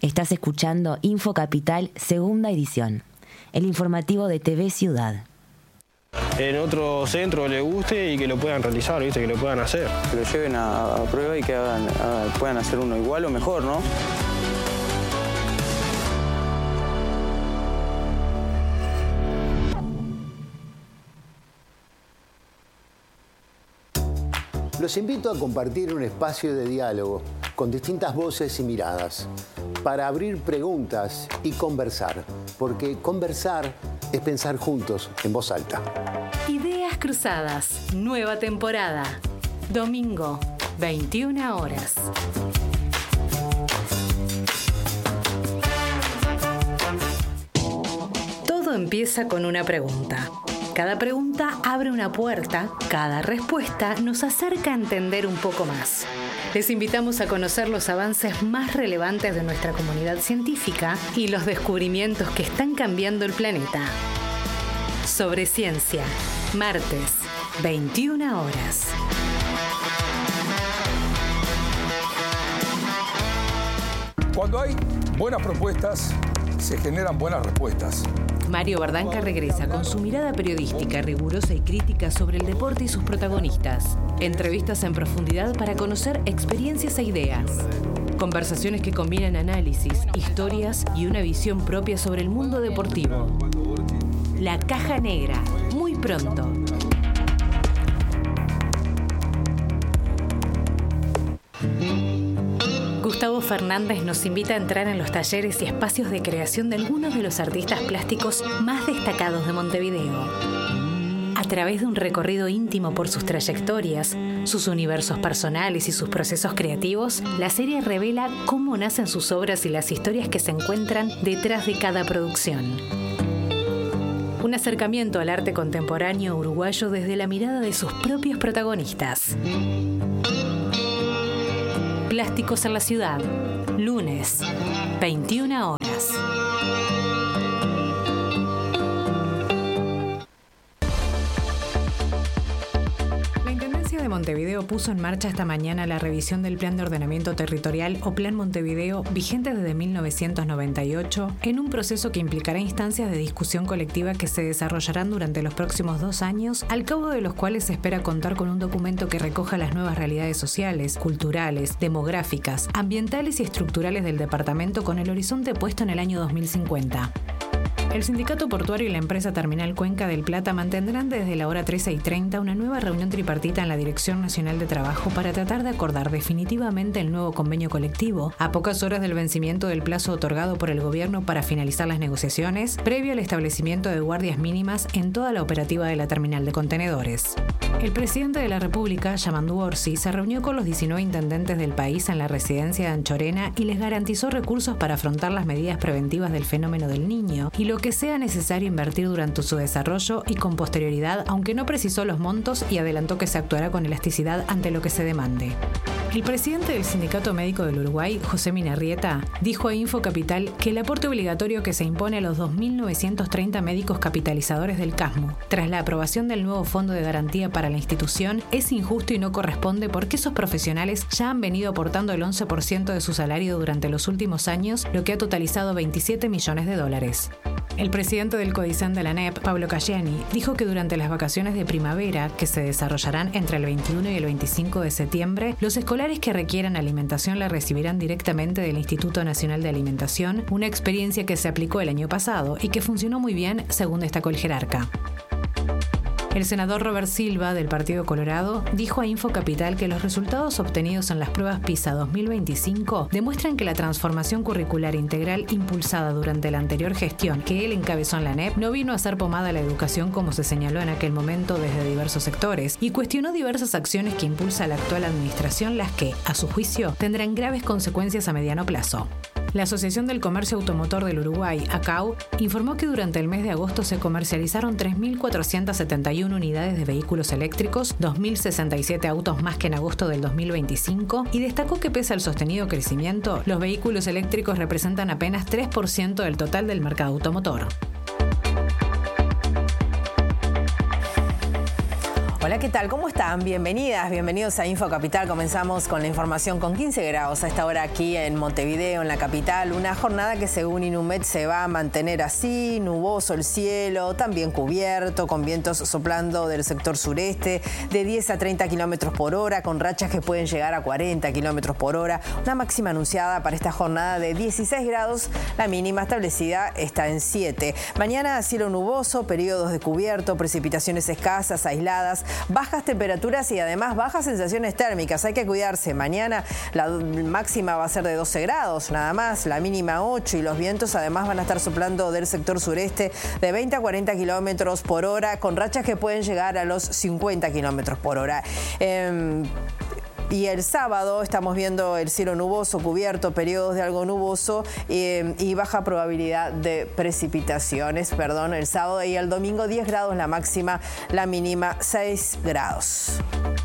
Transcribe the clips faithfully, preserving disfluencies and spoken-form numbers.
Estás escuchando Info Capital, segunda edición, el informativo de T V Ciudad. En otro centro le guste y que lo puedan realizar, ¿viste? Que lo puedan hacer. Que lo lleven a, a prueba y que hagan, a, puedan hacer uno igual o mejor, ¿no? Los invito a compartir un espacio de diálogo con distintas voces y miradas para abrir preguntas y conversar, porque conversar es pensar juntos en voz alta. Ideas Cruzadas, nueva temporada. Domingo, veintiuna horas. Todo empieza con una pregunta. Cada pregunta abre una puerta, cada respuesta nos acerca a entender un poco más. Les invitamos a conocer los avances más relevantes de nuestra comunidad científica y los descubrimientos que están cambiando el planeta. Sobre Ciencia, martes, veintiuna horas. Cuando hay buenas propuestas, se generan buenas respuestas. Mario Bardanca regresa con su mirada periodística, rigurosa y crítica sobre el deporte y sus protagonistas. Entrevistas en profundidad para conocer experiencias e ideas. Conversaciones que combinan análisis, historias y una visión propia sobre el mundo deportivo. La Caja Negra, muy pronto. Gustavo Fernández nos invita a entrar en los talleres y espacios de creación de algunos de los artistas plásticos más destacados de Montevideo. A través de un recorrido íntimo por sus trayectorias, sus universos personales y sus procesos creativos, la serie revela cómo nacen sus obras y las historias que se encuentran detrás de cada producción. Un acercamiento al arte contemporáneo uruguayo desde la mirada de sus propios protagonistas. Plásticos en la Ciudad, lunes, veintiuna horas. La Intendencia de Montevideo puso en marcha esta mañana la revisión del Plan de Ordenamiento Territorial o Plan Montevideo, vigente desde mil novecientos noventa y ocho, en un proceso que implicará instancias de discusión colectiva que se desarrollarán durante los próximos dos años, al cabo de los cuales se espera contar con un documento que recoja las nuevas realidades sociales, culturales, demográficas, ambientales y estructurales del departamento con el horizonte puesto en el año dos mil cincuenta. El Sindicato Portuario y la empresa Terminal Cuenca del Plata mantendrán desde la hora trece y treinta una nueva reunión tripartita en la Dirección Nacional de Trabajo para tratar de acordar definitivamente el nuevo convenio colectivo, a pocas horas del vencimiento del plazo otorgado por el gobierno para finalizar las negociaciones, previo al establecimiento de guardias mínimas en toda la operativa de la terminal de contenedores. El presidente de la República, Yamandu Orsi, se reunió con los diecinueve intendentes del país en la residencia de Anchorena y les garantizó recursos para afrontar las medidas preventivas del fenómeno del Niño y lo que sea necesario invertir durante su desarrollo y con posterioridad, aunque no precisó los montos y adelantó que se actuará con elasticidad ante lo que se demande. El presidente del Sindicato Médico del Uruguay, José Minarrieta, dijo a Info Capital que el aporte obligatorio que se impone a los dos mil novecientos treinta médicos capitalizadores del CASMU, tras la aprobación del nuevo Fondo de Garantía para la institución, es injusto y no corresponde porque esos profesionales ya han venido aportando el once por ciento de su salario durante los últimos años, lo que ha totalizado veintisiete millones de dólares. El presidente del CODICEN de la N E P, Pablo Cayani, dijo que durante las vacaciones de primavera, que se desarrollarán entre el veintiuno y el veinticinco de septiembre, los escolares que requieran alimentación la recibirán directamente del Instituto Nacional de Alimentación, una experiencia que se aplicó el año pasado y que funcionó muy bien, según destacó el jerarca. El senador Robert Silva, del Partido Colorado, dijo a Info Capital que los resultados obtenidos en las pruebas PISA dos mil veinticinco demuestran que la transformación curricular integral impulsada durante la anterior gestión que él encabezó en la N E P no vino a ser pomada a la educación como se señaló en aquel momento desde diversos sectores y cuestionó diversas acciones que impulsa la actual administración, las que, a su juicio, tendrán graves consecuencias a mediano plazo. La Asociación del Comercio Automotor del Uruguay, A C A U, informó que durante el mes de agosto se comercializaron tres mil cuatrocientas setenta y una unidades de vehículos eléctricos, dos mil sesenta y siete autos más que en agosto del dos mil veinticinco, y destacó que pese al sostenido crecimiento, los vehículos eléctricos representan apenas tres por ciento del total del mercado automotor. Hola, ¿qué tal? ¿Cómo están? Bienvenidas, bienvenidos a Info Capital. Comenzamos con la información con quince grados a esta hora aquí en Montevideo, en la capital. Una jornada que según Inumet se va a mantener así, nuboso el cielo, también cubierto, con vientos soplando del sector sureste de diez a treinta kilómetros por hora, con rachas que pueden llegar a cuarenta kilómetros por hora. Una máxima anunciada para esta jornada de dieciséis grados, la mínima establecida está en siete. Mañana cielo nuboso, periodos de cubierto, precipitaciones escasas, aisladas, bajas temperaturas y además bajas sensaciones térmicas. Hay que cuidarse. Mañana la máxima va a ser de doce grados, nada más, la mínima ocho, y los vientos además van a estar soplando del sector sureste de veinte a cuarenta kilómetros por hora, con rachas que pueden llegar a los cincuenta kilómetros por hora. Eh, Y el sábado estamos viendo el cielo nuboso, cubierto, periodos de algo nuboso eh, y baja probabilidad de precipitaciones, perdón, el sábado. Y el domingo diez grados la máxima, la mínima seis grados.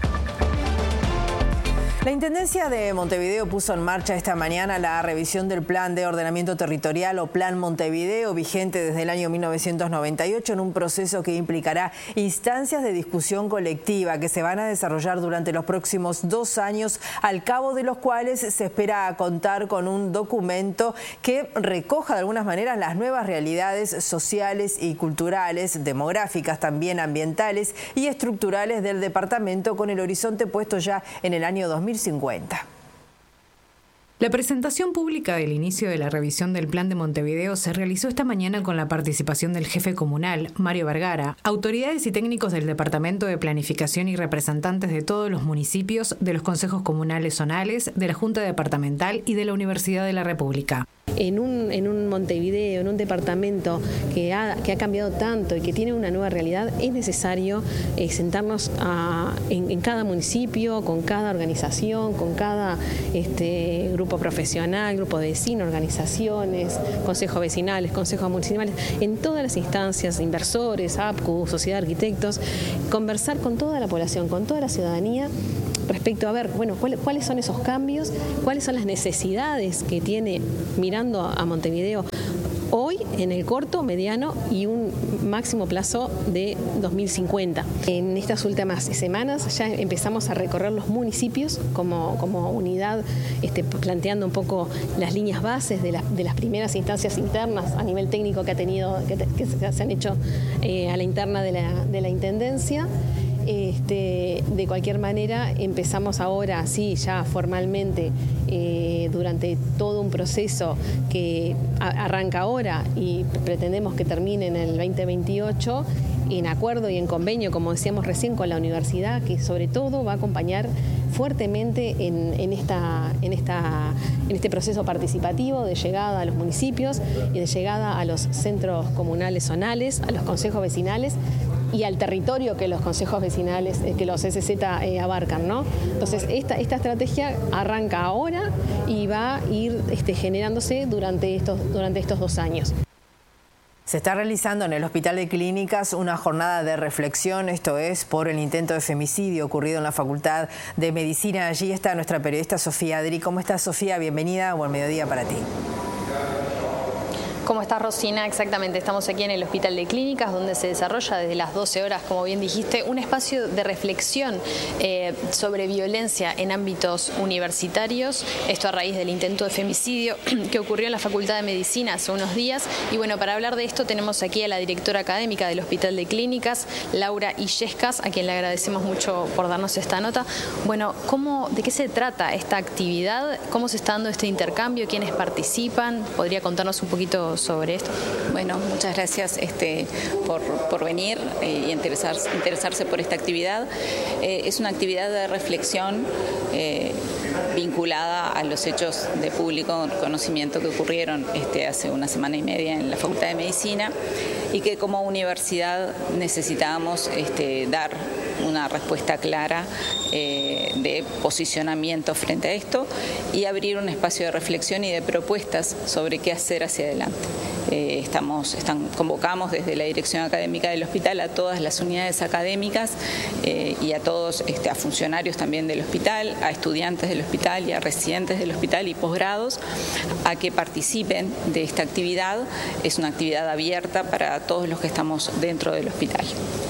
La Intendencia de Montevideo puso en marcha esta mañana la revisión del Plan de Ordenamiento Territorial o Plan Montevideo, vigente desde el año mil novecientos noventa y ocho, en un proceso que implicará instancias de discusión colectiva que se van a desarrollar durante los próximos dos años, al cabo de los cuales se espera contar con un documento que recoja de algunas maneras las nuevas realidades sociales y culturales, demográficas, también ambientales y estructurales del departamento, con el horizonte puesto ya en el año dos mil cincuenta. La presentación pública del inicio de la revisión del Plan de Montevideo se realizó esta mañana con la participación del jefe comunal, Mario Vergara, autoridades y técnicos del Departamento de Planificación y representantes de todos los municipios, de los consejos comunales zonales, de la Junta Departamental y de la Universidad de la República. En un, en un Montevideo, en un departamento que ha, que ha cambiado tanto y que tiene una nueva realidad, es necesario eh, sentarnos a, en, en cada municipio, con cada organización, con cada este, grupo profesional, grupo de vecinos, organizaciones, consejos vecinales, consejos municipales, en todas las instancias, inversores, A P C U, Sociedad de Arquitectos, conversar con toda la población, con toda la ciudadanía, respecto a ver, bueno, cuáles son esos cambios, cuáles son las necesidades que tiene mirando a Montevideo hoy en el corto, mediano y un máximo plazo de dos mil cincuenta. En estas últimas semanas ya empezamos a recorrer los municipios como, como unidad, este, planteando un poco las líneas bases de, la, de las primeras instancias internas a nivel técnico que ha tenido, que, que se han hecho eh, a la interna de la, de la Intendencia. Este, de cualquier manera, empezamos ahora, sí, ya formalmente, eh, durante todo un proceso que a, arranca ahora y pretendemos que termine en el veinte veintiocho, en acuerdo y en convenio, como decíamos recién, con la universidad, que sobre todo va a acompañar fuertemente en, en, esta, en, esta, en este proceso participativo de llegada a los municipios y de llegada a los centros comunales zonales, a los consejos vecinales y al territorio que los consejos vecinales, que los S Z eh, abarcan, ¿no? Entonces, esta, esta estrategia arranca ahora y va a ir este, generándose durante estos, durante estos dos años. Se está realizando en el Hospital de Clínicas una jornada de reflexión, esto es por el intento de femicidio ocurrido en la Facultad de Medicina. Allí está nuestra periodista Sofía Adri. ¿Cómo estás, Sofía? Bienvenida, buen mediodía para ti. ¿Cómo estás, Rosina? Exactamente, estamos aquí en el Hospital de Clínicas, donde se desarrolla desde las doce horas, como bien dijiste, un espacio de reflexión eh, sobre violencia en ámbitos universitarios. Esto a raíz del intento de femicidio que ocurrió en la Facultad de Medicina hace unos días. Y bueno, para hablar de esto tenemos aquí a la directora académica del Hospital de Clínicas, Laura Illescas, a quien le agradecemos mucho por darnos esta nota. Bueno, ¿cómo, ¿de qué se trata esta actividad? ¿Cómo se está dando este intercambio? ¿Quiénes participan? ¿Podría contarnos un poquito sobre esto? Bueno, muchas gracias este, por, por venir eh, y interesarse, interesarse por esta actividad. Eh, es una actividad de reflexión eh, vinculada a los hechos de público conocimiento que ocurrieron este, hace una semana y media en la Facultad de Medicina y que como universidad necesitábamos este, dar una respuesta clara eh, de posicionamiento frente a esto y abrir un espacio de reflexión y de propuestas sobre qué hacer hacia adelante. Eh, estamos, están, convocamos desde la dirección académica del hospital a todas las unidades académicas eh, y a todos, este, a funcionarios también del hospital, a estudiantes del hospital y a residentes del hospital y posgrados a que participen de esta actividad. Es una actividad abierta para todos los que estamos dentro del hospital.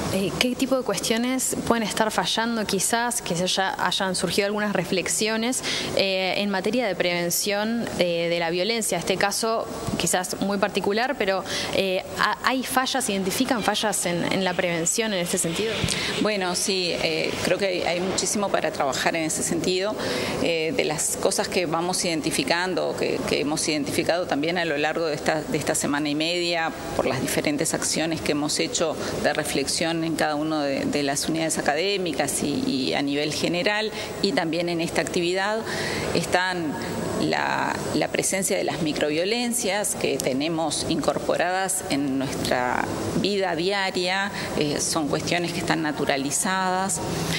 Eh, ¿Qué tipo de cuestiones pueden estar fallando quizás, que ya hayan surgido algunas reflexiones eh, en materia de prevención de, de la violencia? Este caso quizás muy particular, pero eh, ¿hay fallas, identifican fallas en, en la prevención en este sentido? Bueno, sí, eh, creo que hay, hay muchísimo para trabajar en ese sentido. Eh, de las cosas que vamos identificando, que, que hemos identificado también a lo largo de esta, de esta semana y media, por las diferentes acciones que hemos hecho de reflexión en cada una de, de las unidades académicas y, y a nivel general, y también en esta actividad, están La, la presencia de las microviolencias que tenemos incorporadas en nuestra vida diaria, eh, son cuestiones que están naturalizadas,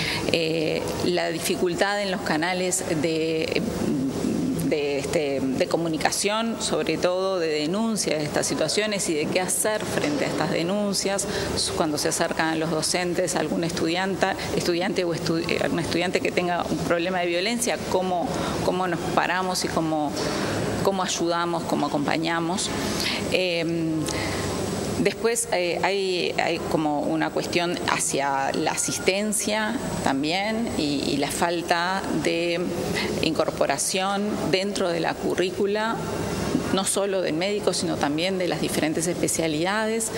eh, la dificultad en los canales de... De, este, de comunicación, sobre todo de denuncia de estas situaciones y de qué hacer frente a estas denuncias, cuando se acercan a los docentes, a algún estudiante, estudiante o estu, un estudiante que tenga un problema de violencia, cómo, cómo nos paramos y cómo, cómo ayudamos, cómo acompañamos. Eh, Después eh, hay, hay como una cuestión hacia la asistencia también y, y la falta de incorporación dentro de la currícula, no solo del médico, sino también de las diferentes especialidades,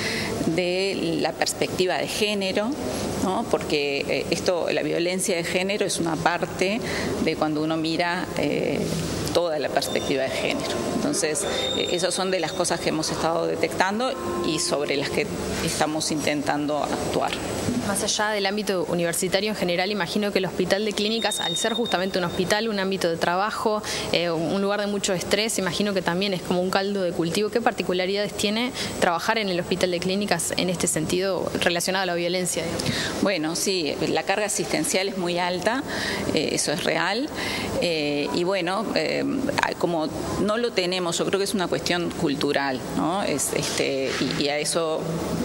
de la perspectiva de género, ¿no? Porque eh, esto, la violencia de género es una parte de cuando uno mira eh, toda la perspectiva de género. Entonces, eh, esas son de las cosas que hemos estado detectando y sobre las que estamos intentando actuar. Más allá del ámbito universitario en general, imagino que el Hospital de Clínicas, al ser justamente un hospital, un ámbito de trabajo, eh, un lugar de mucho estrés, imagino que también es como un caldo de cultivo. ¿Qué particularidades tiene trabajar en el Hospital de Clínicas en este sentido relacionado a la violencia? Bueno, sí, la carga asistencial es muy alta, eh, eso es real, eh, y bueno, eh, como no lo tenemos, yo creo que es una cuestión cultural, ¿no? Es, este, y, y a eso...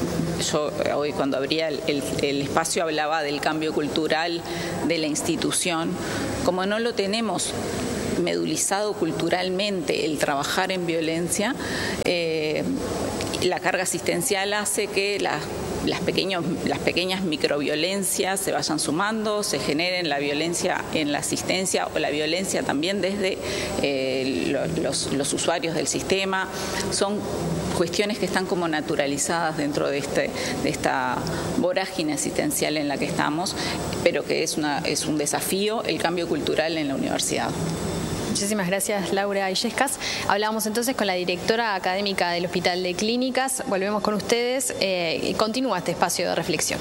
Yo hoy cuando abría el, el, el espacio hablaba del cambio cultural de la institución. Como no lo tenemos medulizado culturalmente el trabajar en violencia, eh, la carga asistencial hace que la Las, pequeños, las pequeñas microviolencias se vayan sumando, se generen la violencia en la asistencia o la violencia también desde eh, los, los usuarios del sistema. Son cuestiones que están como naturalizadas dentro de, este, de esta vorágine asistencial en la que estamos, pero que es, una, es un desafío el cambio cultural en la universidad. Muchísimas gracias, Laura Illescas. Hablábamos entonces con la directora académica del Hospital de Clínicas. Volvemos con ustedes eh, y continúa este espacio de reflexión.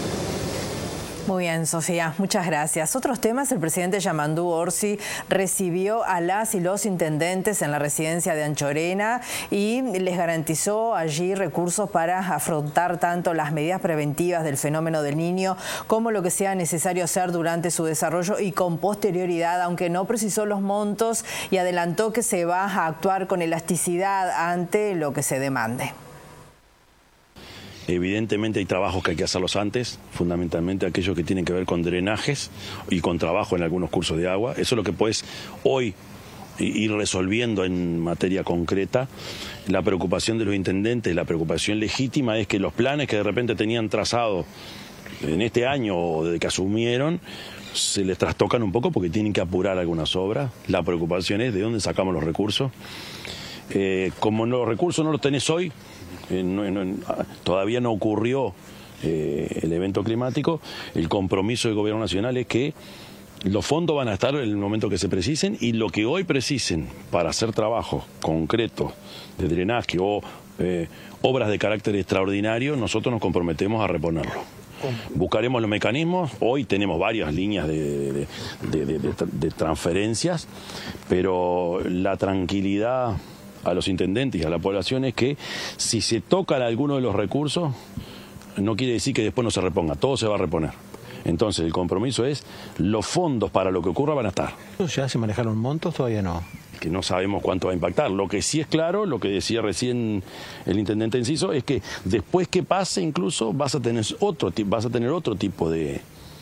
Muy bien, Sofía, muchas gracias. Otros temas, el presidente Yamandú Orsi recibió a las y los intendentes en la residencia de Anchorena y les garantizó allí recursos para afrontar tanto las medidas preventivas del fenómeno del Niño como lo que sea necesario hacer durante su desarrollo y con posterioridad, aunque no precisó los montos y adelantó que se va a actuar con elasticidad ante lo que se demande. Evidentemente hay trabajos que hay que hacerlos antes, fundamentalmente aquellos que tienen que ver con drenajes y con trabajo en algunos cursos de agua. Eso es lo que puedes hoy ir resolviendo en materia concreta. La preocupación de los intendentes, la preocupación legítima es que los planes que de repente tenían trazado en este año o desde que asumieron, se les trastocan un poco porque tienen que apurar algunas obras. La preocupación es de dónde sacamos los recursos. Eh, como los recursos no los tenés hoy, Eh, no, no, todavía no ocurrió eh, el evento climático, el compromiso del gobierno nacional es que los fondos van a estar en el momento que se precisen y lo que hoy precisen para hacer trabajos concretos de drenaje o eh, obras de carácter extraordinario, nosotros nos comprometemos a reponerlo. Buscaremos los mecanismos, hoy tenemos varias líneas de, de, de, de, de, de transferencias, pero la tranquilidad a los intendentes y a la población es que si se tocan alguno de los recursos, no quiere decir que después no se reponga, todo se va a reponer. Entonces el compromiso es, los fondos para lo que ocurra van a estar. ¿Ya se manejaron montos? Todavía no. Que no sabemos cuánto va a impactar. Lo que sí es claro, lo que decía recién el intendente Enciso, es que después que pase incluso vas a tener otro, vas a tener otro tipo de...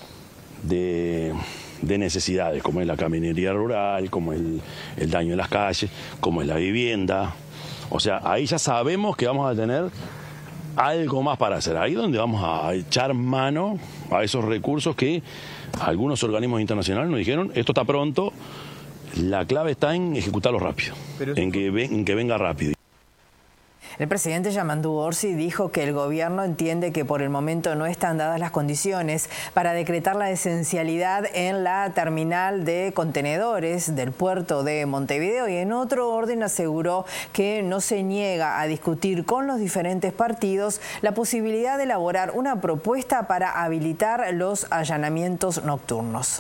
de de necesidades, como es la caminería rural, como el, el daño en las calles, como es la vivienda. O sea, ahí ya sabemos que vamos a tener algo más para hacer. Ahí donde vamos a echar mano a esos recursos que algunos organismos internacionales nos dijeron, esto está pronto, la clave está en ejecutarlo rápido, en que, en que venga rápido. El presidente Yamandu Orsi dijo que el gobierno entiende que por el momento no están dadas las condiciones para decretar la esencialidad en la terminal de contenedores del puerto de Montevideo, y en otro orden aseguró que no se niega a discutir con los diferentes partidos la posibilidad de elaborar una propuesta para habilitar los allanamientos nocturnos.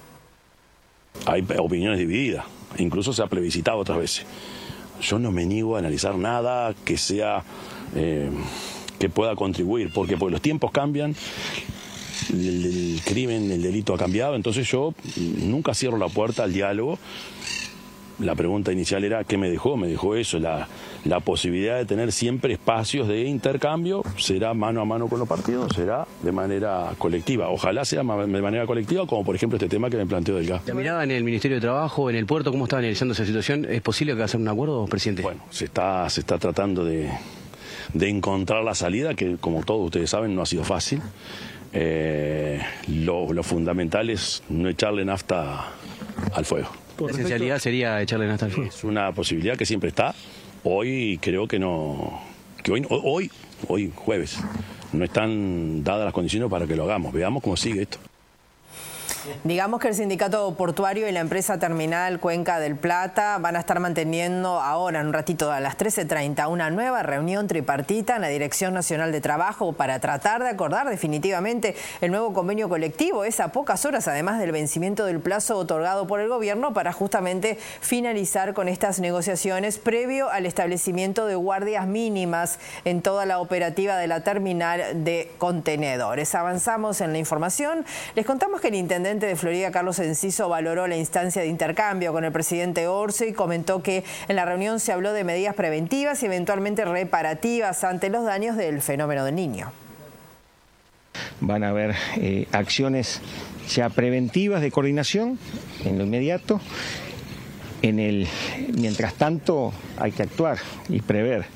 Hay opiniones divididas, incluso se ha plebiscitado otras veces. Yo no me niego a analizar nada que sea eh, que pueda contribuir, porque, porque los tiempos cambian, el, el crimen, el delito ha cambiado, entonces yo nunca cierro la puerta al diálogo. La pregunta inicial era ¿qué me dejó? Me dejó eso, la, la posibilidad de tener siempre espacios de intercambio. ¿Será mano a mano con los partidos? ¿Será de manera colectiva? Ojalá sea de manera colectiva, como por ejemplo este tema que me planteó del gas. La mirada en el Ministerio de Trabajo, en el puerto, ¿cómo está analizando esa situación? ¿Es posible que hacer un acuerdo, presidente? Bueno, se está, se está tratando de, de encontrar la salida, que como todos ustedes saben no ha sido fácil. Eh, lo, lo fundamental es no echarle nafta al fuego. La esencialidad sería echarle nafta al fuego. Es una posibilidad que siempre está. Hoy creo que no, que hoy, hoy, hoy jueves, no están dadas las condiciones para que lo hagamos. Veamos cómo sigue esto. Digamos que el sindicato portuario y la empresa terminal Cuenca del Plata van a estar manteniendo ahora, en un ratito, a las trece treinta, una nueva reunión tripartita en la Dirección Nacional de Trabajo para tratar de acordar definitivamente el nuevo convenio colectivo. Es a pocas horas, además del vencimiento del plazo otorgado por el gobierno para justamente finalizar con estas negociaciones previo al establecimiento de guardias mínimas en toda la operativa de la terminal de contenedores. Avanzamos en la información. Les contamos que el intendente de Florida, Carlos Enciso, valoró la instancia de intercambio con el presidente Orsi y comentó que en la reunión se habló de medidas preventivas y eventualmente reparativas ante los daños del fenómeno del Niño. Van a haber eh, acciones ya preventivas de coordinación en lo inmediato. En el, mientras tanto hay que actuar y prever.